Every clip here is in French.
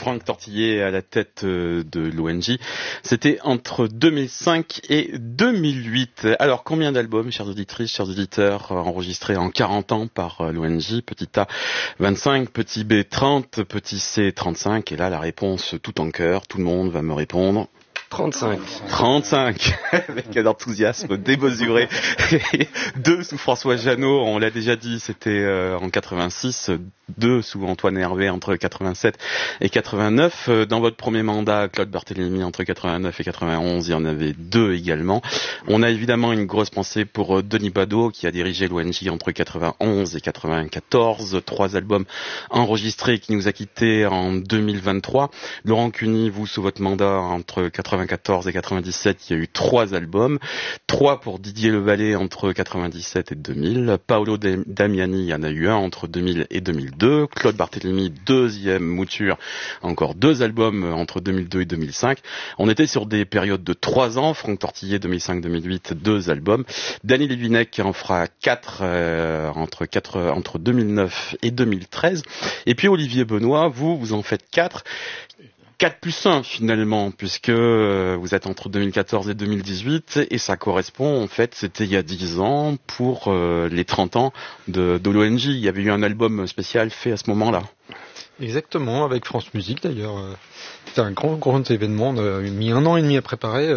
Franck Tortillé à la tête de l'ONJ. C'était entre 2005 et 2008. Alors, combien d'albums, chères auditrices, chers auditeurs, enregistrés en 40 ans par l'ONJ? Petit A, 25, petit B, 30, petit C, 35. Et là, la réponse tout en cœur, tout le monde va me répondre. 35 avec un enthousiasme démesuré. 2 sous François Jeannot, on l'a déjà dit, c'était en 86, 2 sous Antoine Hervé entre 87 et 89. Dans votre premier mandat, Claude Barthélémy entre 89 et 91, il y en avait 2 également. On a évidemment une grosse pensée pour Denis Badeau qui a dirigé l'ONJ entre 91 et 94, 3 albums enregistrés qui nous a quittés en 2023. Laurent Cuny, vous sous votre mandat entre 94 et 97, il y a eu 3 albums, 3 pour Didier Levalet entre 97 et 2000, Paolo Damiani, il y en a eu 1 entre 2000 et 2002, Claude Barthélémy, deuxième mouture, encore 2 albums entre 2002 et 2005. On était sur des périodes de 3 ans, Franck Tortillé 2005-2008, 2 albums, Dany Lévinec en fera 4 entre 2009 et 2013, et puis Olivier Benoît, vous en faites 4 plus 1 finalement, puisque vous êtes entre 2014 et 2018, et ça correspond, en fait, c'était il y a 10 ans pour les 30 ans de l'ONJ. Il y avait eu un album spécial fait à ce moment-là. Exactement, avec France Musique d'ailleurs. C'était un grand événement. On a mis 1 an et demi à préparer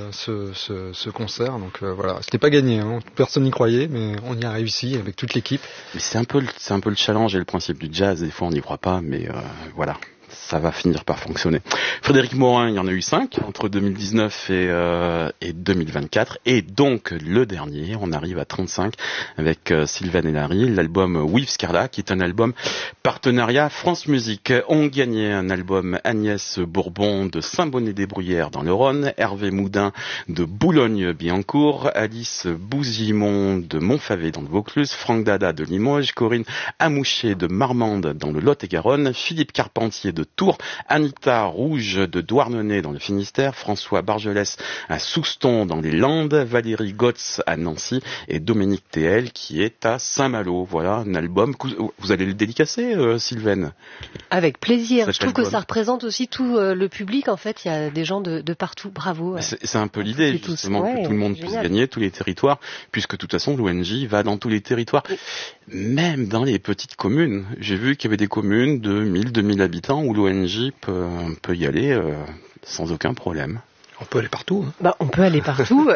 ce concert, donc voilà, c'était pas gagné, hein. Personne n'y croyait, mais on y a réussi avec toute l'équipe. Mais c'est un peu le challenge et le principe du jazz. Des fois, on n'y croit pas, mais voilà. Ça va finir par fonctionner. Frédéric Morin, il y en a eu 5 entre 2019 et 2024. Et donc, le dernier, on arrive à 35 avec Sylvain Enary, l'album With Scarla, qui est un album partenariat France Musique. On gagnait un album Agnès Bourbon de Saint-Bonnet-des-Bruyères dans le Rhône, Hervé Moudin de Boulogne-Billancourt, Alice Bouzimon de Montfavet dans le Vaucluse, Franck Dada de Limoges, Corinne Amouché de Marmande dans le Lot-et-Garonne, Philippe Carpentier de Tours, Anita Rouge de Douarnenez dans le Finistère, François Bargelès à Souston dans les Landes, Valérie Gotz à Nancy et Dominique Théel qui est à Saint-Malo. Voilà un album. Vous allez le dédicacer, Sylvaine? Avec plaisir. Je trouve que ça représente aussi tout le public. En fait, il y a des gens de partout. Bravo. C'est un peu l'idée, justement, que tout le monde puisse gagner, tous les territoires, puisque de toute façon, l'ONJ va dans tous les territoires. Oui. Même dans les petites communes. J'ai vu qu'il y avait des communes de 1000, 2000 habitants où l'ONJ peut y aller sans aucun problème. On peut aller partout. Hein. On peut aller partout.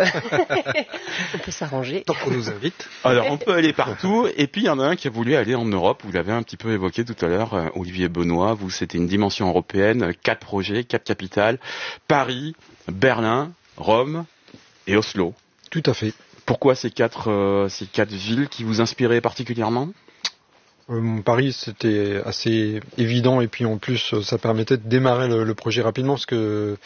On peut s'arranger. Tant qu'on nous invite. Alors, on peut aller partout. Et puis, il y en a un qui a voulu aller en Europe. Vous l'avez un petit peu évoqué tout à l'heure, Olivier Benoît. Vous, c'était une dimension européenne. 4 projets, 4 capitales. Paris, Berlin, Rome et Oslo. Tout à fait. Pourquoi ces 4 villes qui vous inspiraient particulièrement? Paris, c'était assez évident, et puis en plus ça permettait de démarrer le projet rapidement, parce que